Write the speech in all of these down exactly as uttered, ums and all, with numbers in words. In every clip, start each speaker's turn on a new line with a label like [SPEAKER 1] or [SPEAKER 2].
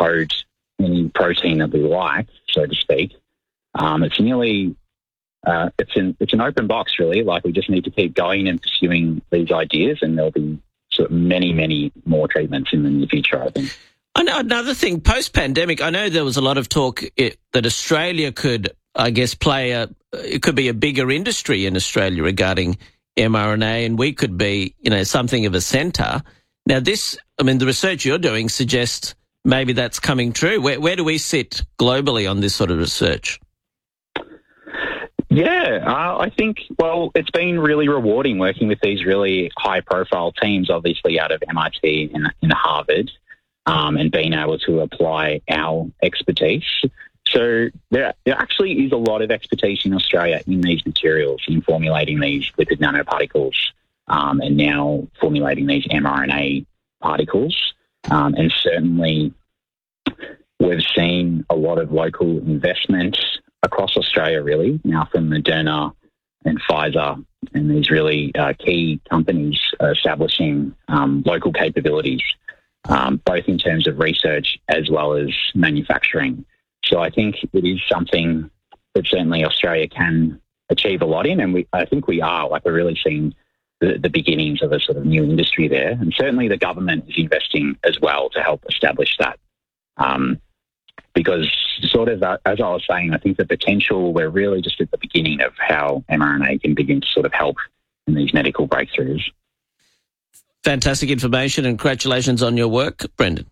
[SPEAKER 1] code any protein that we like, so to speak. Um, it's nearly, uh, it's an it's an open box, really. Like, we just need to keep going and pursuing these ideas, and there'll be sort of many, many more treatments in the near future, I think.
[SPEAKER 2] I know another thing, post-pandemic, I know there was a lot of talk it, that Australia could, I guess, play a, it could be a bigger industry in Australia regarding mRNA, and we could be, you know, something of a centre. Now this, I mean, the research you're doing suggests maybe that's coming true. Where, where do we sit globally on this sort of research?
[SPEAKER 1] Yeah, uh, I think, well, it's been really rewarding working with these really high-profile teams, obviously out of M I T and, and Harvard, um, and being able to apply our expertise. So there, there actually is a lot of expertise in Australia in these materials, in formulating these lipid nanoparticles, um, and now formulating these mRNA particles. Um, and certainly we've seen a lot of local investment across Australia, really, now from Moderna and Pfizer, and these really uh, key companies are establishing um, local capabilities, um, both in terms of research as well as manufacturing. So I think it is something that certainly Australia can achieve a lot in, and we, I think we are. Like, we're really seeing the, the beginnings of a sort of new industry there, and certainly the government is investing as well to help establish that. Um, because sort of, uh, as I was saying, I think the potential, we're really just at the beginning of how mRNA can begin to sort of help in these medical breakthroughs.
[SPEAKER 2] Fantastic information, and congratulations on your work, Brendan.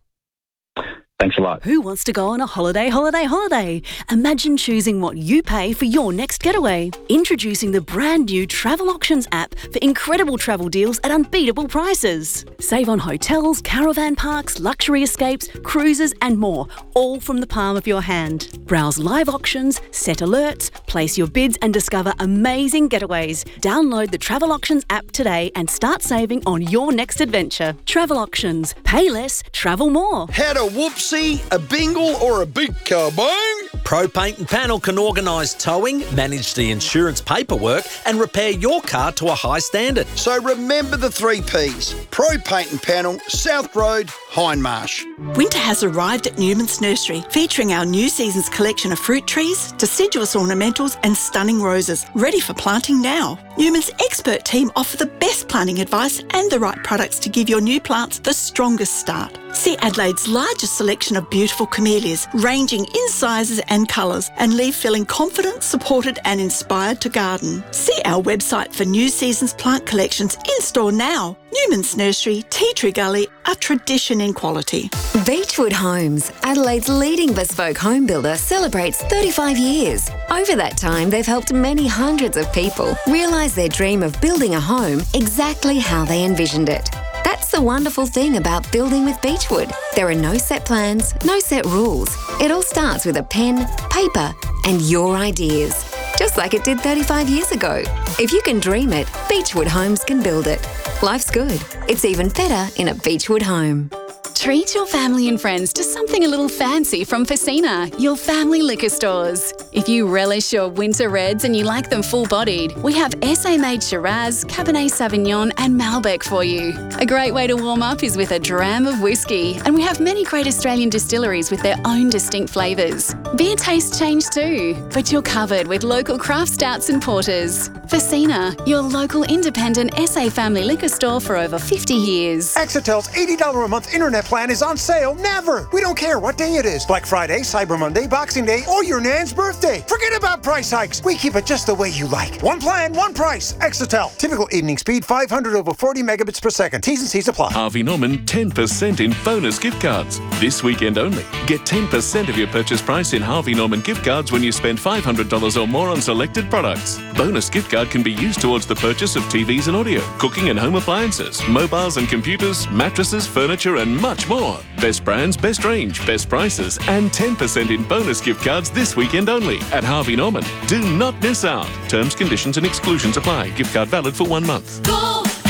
[SPEAKER 1] Thanks a lot.
[SPEAKER 3] Who wants to go on a holiday, holiday, holiday? Imagine choosing what you pay for your next getaway. Introducing the brand new Travel Auctions app for incredible travel deals at unbeatable prices. Save on hotels, caravan parks, luxury escapes, cruises and more, all from the palm of your hand. Browse live auctions, set alerts, place your bids and discover amazing getaways. Download the Travel Auctions app today and start saving on your next adventure. Travel Auctions. Pay less, travel more.
[SPEAKER 4] Had a whoopsie, a bingle or a big kabang?
[SPEAKER 5] Pro Paint and Panel can organise towing, manage the insurance paperwork and repair your car to a high standard.
[SPEAKER 4] So remember the three Ps. Pro Paint and Panel, South Road, Hindmarsh.
[SPEAKER 6] Winter has arrived at Newman's Nursery, featuring our new season's collection of fruit trees, deciduous ornamentals and stunning roses, ready for planting now. Newman's expert team offer the best planting advice and the right products to give your new plants the strongest start. See Adelaide's largest selection of beautiful camellias, ranging in sizes and colours, and leave feeling confident, supported and inspired to garden. See our website for new season's plant collections in store now. Newman's Nursery, Tea Tree Gully, a tradition in quality.
[SPEAKER 7] Beechwood Homes, Adelaide's leading bespoke home builder, celebrates thirty-five years. Over that time, they've helped many hundreds of people realise their dream of building a home exactly how they envisioned it. That's the wonderful thing about building with Beechwood. There are no set plans, no set rules. It all starts with a pen, paper, and your ideas. Just like it did thirty-five years ago. If you can dream it, Beechwood Homes can build it. Life's good. It's even better in a Beechwood home.
[SPEAKER 8] Treat your family and friends to something a little fancy from Facina, your family liquor stores. If you relish your winter reds and you like them full-bodied, we have S A-made Shiraz, Cabernet Sauvignon and Malbec for you. A great way to warm up is with a dram of whiskey, and we have many great Australian distilleries with their own distinct flavours. Beer tastes change too, but you're covered with local craft stouts and porters. Facina, your local independent S A family liquor store for over fifty years.
[SPEAKER 9] Accitel's eighty dollars a month internet plan is on sale never. We don't care what day it is. Black Friday, Cyber Monday, Boxing Day, or your nan's birthday. Forget about price hikes. We keep it just the way you like. One plan, one price. Excitel. Typical evening speed five hundred over forty megabits per second. T's and C's apply.
[SPEAKER 10] Harvey Norman ten percent in bonus gift cards. This weekend only. Get ten percent of your purchase price in Harvey Norman gift cards when you spend five hundred dollars or more on selected products. Bonus gift card can be used towards the purchase of T Vs and audio, cooking and home appliances, mobiles and computers, mattresses, furniture and much more. Best brands, best range, best prices and ten percent in bonus gift cards this weekend only at Harvey Norman. Do not miss out. Terms, conditions and exclusions apply. Gift card valid for one month.
[SPEAKER 11] Go,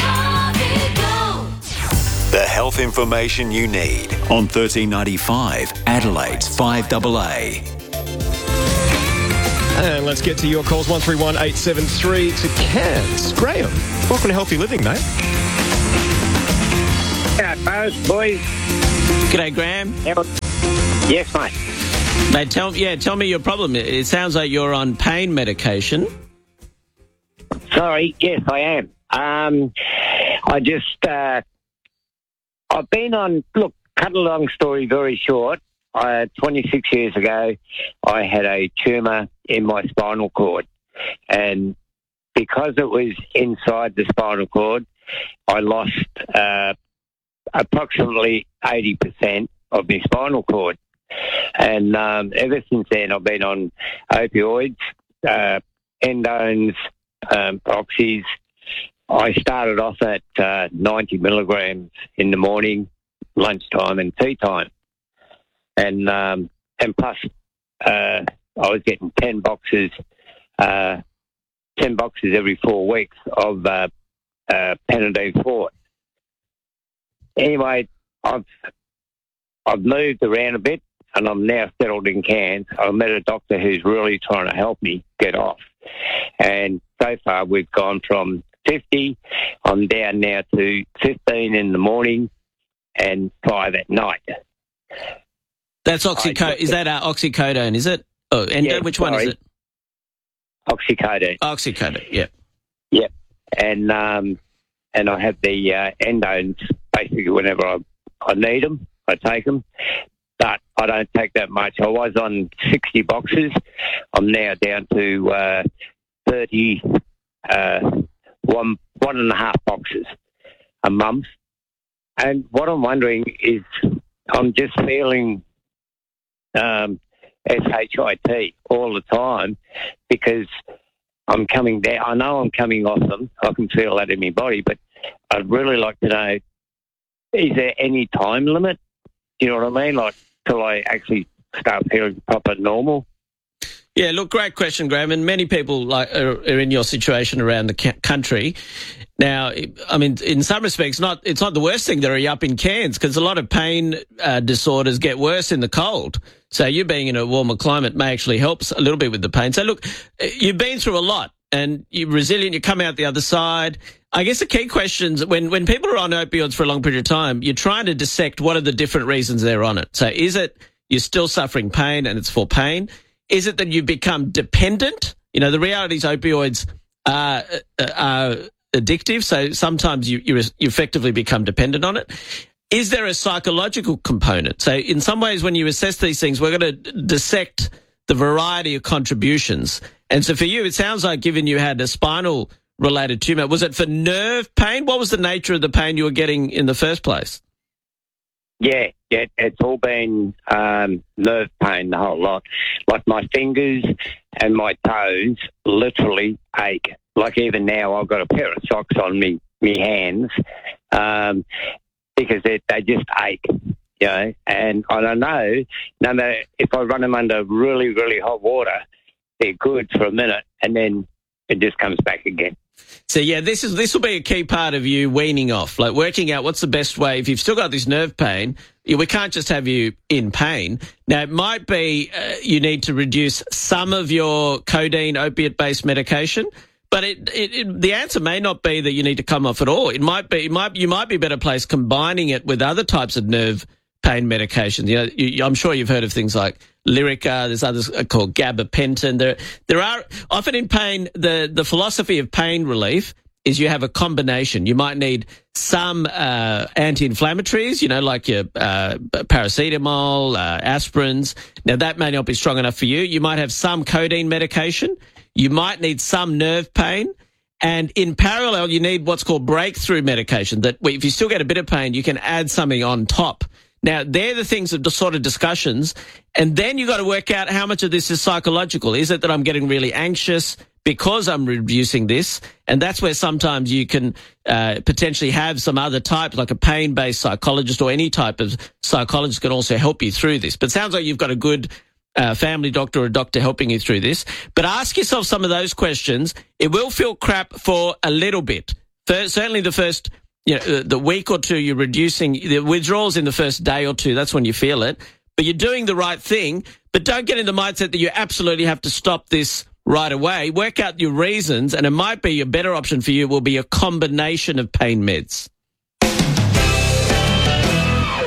[SPEAKER 11] Harvey, go.
[SPEAKER 12] The health information you need on thirteen ninety-five Adelaide's five A A.
[SPEAKER 13] And let's get to your calls, one three one eight seven three to Cairns. Graham, welcome to Healthy Living, mate.
[SPEAKER 14] G'day, Buzz, boys.
[SPEAKER 2] G'day, Graham.
[SPEAKER 14] How, Yes, mate.
[SPEAKER 2] Mate, tell, yeah, tell me your problem. It sounds like you're on pain medication.
[SPEAKER 14] Sorry, yes, I am. Um, I just, uh, I've been on, look, cut a long story very short. Uh, twenty-six years ago, I had a tumour in my spinal cord. And because it was inside the spinal cord, I lost uh, approximately eighty percent of my spinal cord. And um, ever since then, I've been on opioids, uh, endones, um, oxys. I started off at uh, ninety milligrams in the morning, lunchtime and tea time. And um, and plus, uh, I was getting ten boxes, uh, ten boxes every four weeks of uh, uh, Panadol Forte. Anyway, I've I've moved around a bit, and I'm now settled in Cairns. I met a doctor who's really trying to help me get off. And so far, we've gone from fifty. I'm down now to fifteen in the morning and five at night.
[SPEAKER 2] That's oxycodone. Is that uh, oxycodone, is it? Oh, and
[SPEAKER 14] Yeah,
[SPEAKER 2] which one
[SPEAKER 14] sorry.
[SPEAKER 2] is it?
[SPEAKER 14] Oxycodone.
[SPEAKER 2] Oxycodone, yeah.
[SPEAKER 14] Yep. And um, and I have the uh, endones basically whenever I, I need them, I take them. But I don't take that much. I was on sixty boxes. I'm now down to uh, thirty, uh, one, one and a half boxes a month. And what I'm wondering is I'm just feeling um, S H I T all the time because I'm coming down. I know I'm coming off them. I can feel that in my body, but I'd really like to know, is there any time limit? You know what I mean? Like, till I actually start feeling proper normal?
[SPEAKER 2] Yeah, look, great question, Graham. And many people like are, are in your situation around the ca- country. Now, I mean, in some respects, not it's not the worst thing that are you up in Cairns because a lot of pain uh, disorders get worse in the cold. So you being in a warmer climate may actually help a little bit with the pain. So look, you've been through a lot and you're resilient. You come out the other side. I guess the key questions when when people are on opioids for a long period of time, you're trying to dissect what are the different reasons they're on it. So is it you're still suffering pain and it's for pain? Is it that you become dependent? You know, the reality is opioids are, are addictive, so sometimes you, you you effectively become dependent on it. Is there a psychological component? So in some ways, when you assess these things, we're going to dissect the variety of contributions. And so for you, it sounds like given you had a spinal-related tumour, was it for nerve pain? What was the nature of the pain you were getting in the first place?
[SPEAKER 14] Yeah, yeah, it's all been um, nerve pain, the whole lot. Like my fingers and my toes literally ache. Like even now, I've got a pair of socks on me, me hands um, because they, they just ache, you know. And I don't know, no matter if I run them under really, really hot water, they're good for a minute and then it just comes back again.
[SPEAKER 2] So, yeah, this is this will be a key part of you weaning off, like working out what's the best way. If you've still got this nerve pain, we can't just have you in pain. Now, it might be uh, you need to reduce some of your codeine opiate-based medication, but it, it, it, the answer may not be that you need to come off at all. It might be it might you might be better placed combining it with other types of nerve pain medications. You know, you, I'm sure you've heard of things like Lyrica. There's others called gabapentin. There, there are often in pain. The the philosophy of pain relief is you have a combination. You might need some uh, anti-inflammatories, you know, like your uh, paracetamol, uh, aspirins. Now that may not be strong enough for you. You might have some codeine medication. You might need some nerve pain. And in parallel, you need what's called breakthrough medication that if you still get a bit of pain, you can add something on top. Now, they're the things of the sort of discussions. And then you've got to work out how much of this is psychological. Is it that I'm getting really anxious because I'm reducing this? And that's where sometimes you can uh, potentially have some other type, like a pain-based psychologist or any type of psychologist can also help you through this. But it sounds like you've got a good uh, family doctor or a doctor helping you through this. But ask yourself some of those questions. It will feel crap for a little bit. First, certainly the first... You know, the week or two, you're reducing the withdrawals in the first day or two. That's when you feel it. But you're doing the right thing. But don't get in the mindset that you absolutely have to stop this right away. Work out your reasons, and it might be a better option for you will be a combination of pain meds.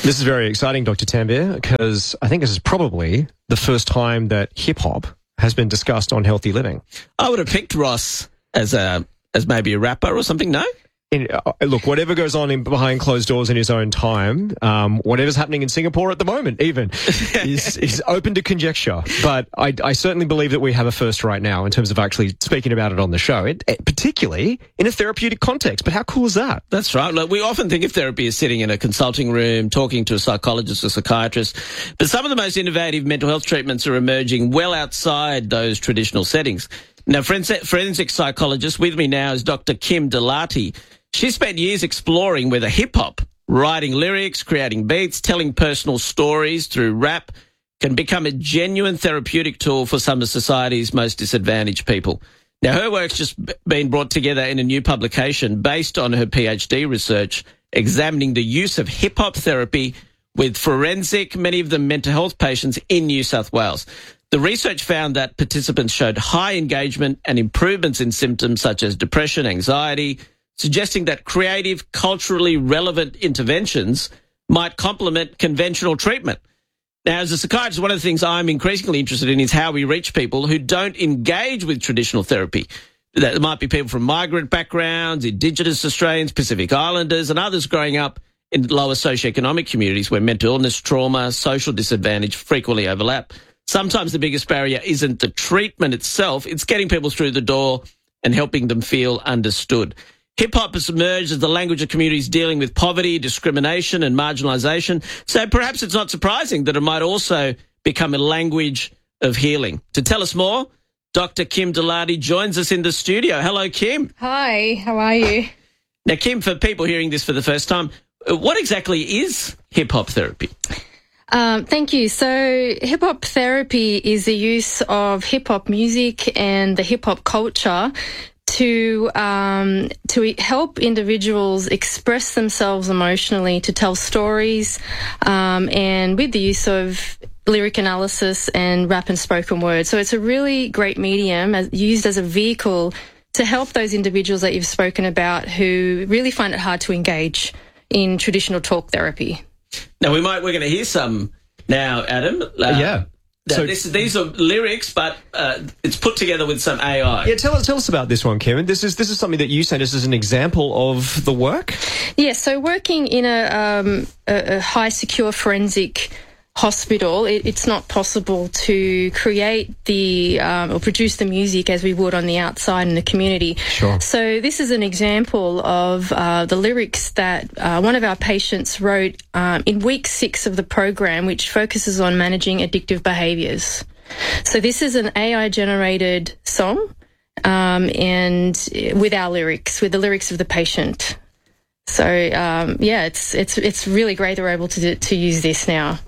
[SPEAKER 13] This is very exciting, Doctor Tambir, because I think this is probably the first time that hip-hop has been discussed on Healthy Living.
[SPEAKER 2] I would have picked Ross as a as maybe a rapper or something, no?
[SPEAKER 13] In, uh, look, whatever goes on in, behind closed doors in his own time, um, whatever's happening in Singapore at the moment, even, is, is open to conjecture. But I, I certainly believe that we have a first right now in terms of actually speaking about it on the show, it, it, particularly in a therapeutic context. But how cool is that?
[SPEAKER 2] That's right. Look, we often think of therapy as sitting in a consulting room, talking to a psychologist or psychiatrist. But some of the most innovative mental health treatments are emerging well outside those traditional settings. Now, forensic psychologist with me now is Doctor Kim Delahti. She spent years exploring whether hip-hop, writing lyrics, creating beats, telling personal stories through rap can become a genuine therapeutic tool for some of society's most disadvantaged people. Now, her work's just been brought together in a new publication based on her PhD research examining the use of hip-hop therapy with forensic, many of them mental health patients in New South Wales. The research found that participants showed high engagement and improvements in symptoms such as depression, anxiety, suggesting that creative, culturally relevant interventions might complement conventional treatment. Now, as a psychiatrist, one of the things I'm increasingly interested in is how we reach people who don't engage with traditional therapy. There might be people from migrant backgrounds, Indigenous Australians, Pacific Islanders, and others growing up in lower socioeconomic communities where mental illness, trauma, social disadvantage frequently overlap. Sometimes the biggest barrier isn't the treatment itself, it's getting people through the door and helping them feel understood. Hip-hop has emerged as the language of communities dealing with poverty, discrimination and marginalisation. So perhaps it's not surprising that it might also become a language of healing. To tell us more, Doctor Kim Delahti joins us in the studio. Hello, Kim.
[SPEAKER 15] Hi, how are you?
[SPEAKER 2] Now, Kim, for people hearing this for the first time, what exactly is hip-hop therapy?
[SPEAKER 15] Um, thank you. So hip-hop therapy is the use of hip-hop music and the hip-hop culture to um, to help individuals express themselves emotionally, to tell stories, um, and with the use of lyric analysis and rap and spoken word. So it's a really great medium as, used as a vehicle to help those individuals that you've spoken about who really find it hard to engage in traditional talk therapy.
[SPEAKER 2] Now, we might, we're going to hear some now, Adam. Uh,
[SPEAKER 13] yeah.
[SPEAKER 2] So this, these are lyrics, but uh, it's put together with some A I.
[SPEAKER 13] Yeah, tell us tell us about this one, Karen. This is this is something that you sent us as an example of the work.
[SPEAKER 15] Yeah, so working in a, um, a, a high secure forensic hospital, it, it's not possible to create the um, or produce the music as we would on the outside in the community.
[SPEAKER 13] Sure.
[SPEAKER 15] So this is an example of uh, the lyrics that uh, one of our patients wrote um, in week six of the program, which focuses on managing addictive behaviours. So this is an A I-generated song, um, and with our lyrics, with the lyrics of the patient. So um, yeah, it's it's it's really great that we're able to to use this now.